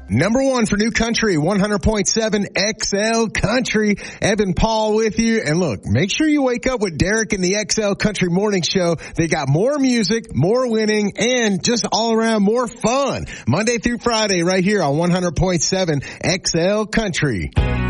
Number one for new country, 100.7 XL Country. Evan Paul with you. And look, make sure you wake up with Derek and the XL Country Morning Show. They got more music, more winning, and just all around more fun. Monday through Friday right here on 100.7 XL Country.